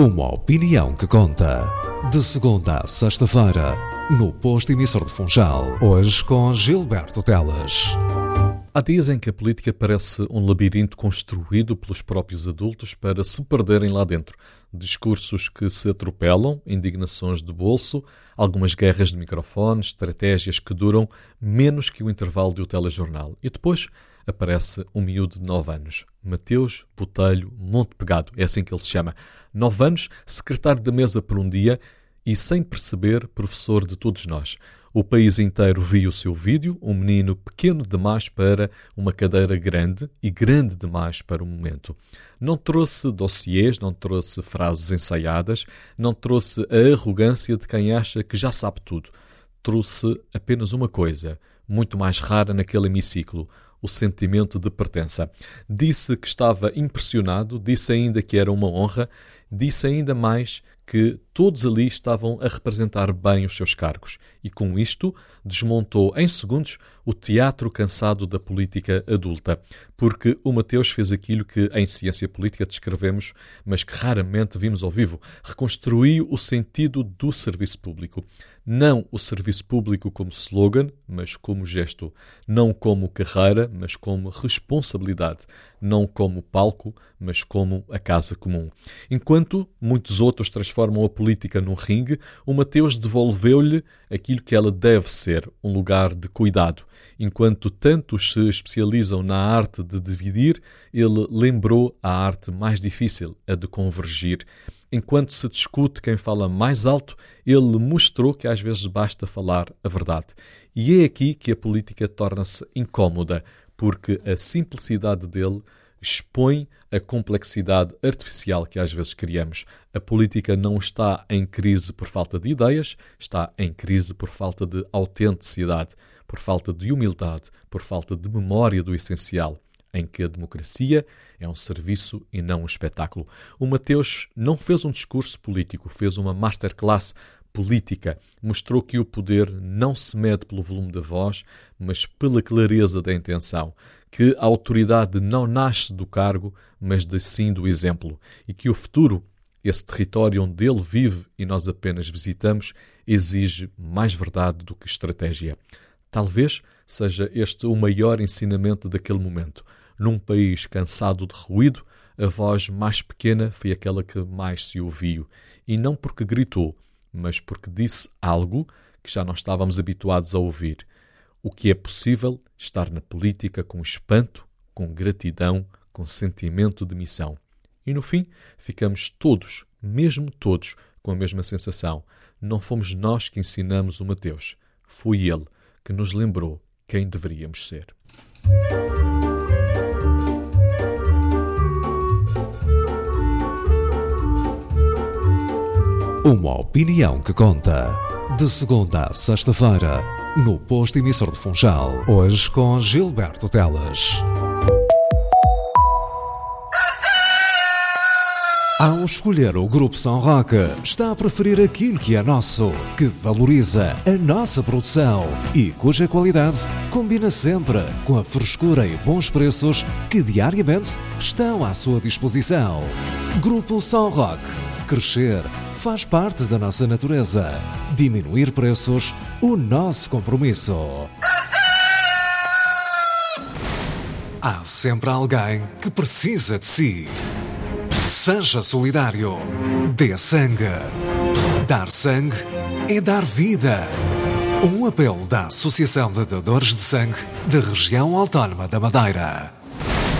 Uma opinião que conta. De segunda a sexta-feira, no posto emissor de Funchal. Hoje com Gilberto Teles. Há dias em que a política parece um labirinto construído pelos próprios adultos para se perderem lá dentro. Discursos que se atropelam, indignações de bolso, algumas guerras de microfone, estratégias que duram menos que o intervalo de um telejornal. E depois aparece um miúdo de 9 anos, Mateus Botelho Monte Pegado, é assim que ele se chama. 9 anos, secretário da mesa por um dia e, sem perceber, professor de todos nós. O país inteiro viu o seu vídeo, um menino pequeno demais para uma cadeira grande e grande demais para o momento. Não trouxe dossiês, não trouxe frases ensaiadas, não trouxe a arrogância de quem acha que já sabe tudo. Trouxe apenas uma coisa, muito mais rara naquele hemiciclo, o sentimento de pertença. Disse que estava impressionado, disse ainda que era uma honra, disse ainda mais que todos ali estavam a representar bem os seus cargos. E com isto desmontou em segundos o teatro cansado da política adulta. Porque o Mateus fez aquilo que em ciência política descrevemos, mas que raramente vimos ao vivo. Reconstruiu o sentido do serviço público. Não o serviço público como slogan, mas como gesto. Não como carreira, mas como responsabilidade. Não como palco, mas como a casa comum. Enquanto muitos outros transformam a política num ringue, o Mateus devolveu-lhe aquilo que ela deve ser, um lugar de cuidado. Enquanto tantos se especializam na arte de dividir, ele lembrou a arte mais difícil, a de convergir. Enquanto se discute quem fala mais alto, ele mostrou que às vezes basta falar a verdade. E é aqui que a política torna-se incómoda, porque a simplicidade dele expõe a complexidade artificial que às vezes criamos. A política não está em crise por falta de ideias, está em crise por falta de autenticidade, por falta de humildade, por falta de memória do essencial, em que a democracia é um serviço e não um espetáculo. O Mateus não fez um discurso político, fez uma masterclass política. Mostrou que o poder não se mede pelo volume da voz, mas pela clareza da intenção. Que a autoridade não nasce do cargo, mas sim do exemplo. E que o futuro, esse território onde ele vive e nós apenas visitamos, exige mais verdade do que estratégia. Talvez seja este o maior ensinamento daquele momento. Num país cansado de ruído, a voz mais pequena foi aquela que mais se ouviu. E não porque gritou, mas porque disse algo que já não estávamos habituados a ouvir. O que é possível estar na política com espanto, com gratidão, com sentimento de missão. E no fim, ficamos todos, mesmo todos, com a mesma sensação. Não fomos nós que ensinamos o Mateus. Foi ele que nos lembrou quem deveríamos ser. Uma opinião que conta. De segunda a sexta-feira, no posto emissor de Funchal. Hoje com Gilberto Teles. Ao escolher o Grupo São Roque, está a preferir aquilo que é nosso, que valoriza a nossa produção e cuja qualidade combina sempre com a frescura e bons preços que diariamente estão à sua disposição. Grupo São Roque. Crescer faz parte da nossa natureza. Diminuir preços, o nosso compromisso. Há sempre alguém que precisa de si. Seja solidário. Dê sangue. Dar sangue é dar vida. Um apelo da Associação de Dadores de Sangue da Região Autónoma da Madeira.